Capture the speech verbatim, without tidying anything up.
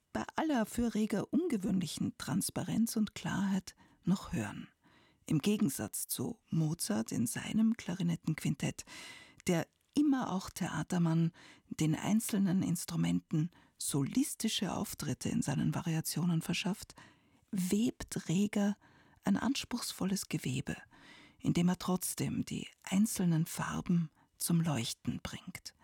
bei aller für Reger ungewöhnlichen Transparenz und Klarheit noch hören. Im Gegensatz zu Mozart in seinem Klarinettenquintett, der immer auch Theatermann den einzelnen Instrumenten solistische Auftritte in seinen Variationen verschafft, webt Reger ein anspruchsvolles Gewebe, in dem er trotzdem die einzelnen Farben zum Leuchten bringt.